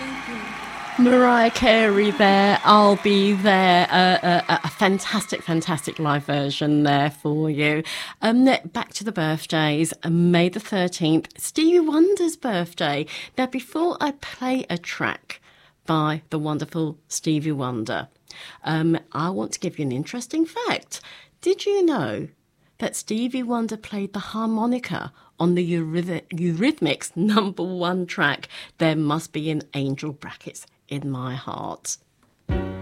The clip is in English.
Mariah Carey there, I'll Be There, a fantastic, fantastic live version there for you. Back to the birthdays, May the 13th, Stevie Wonder's birthday. Now, before I play a track by the wonderful Stevie Wonder, I want to give you an interesting fact. Did you know that Stevie Wonder played the harmonica on the Eurythmics #1 track, There Must Be an Angel (in My Heart)?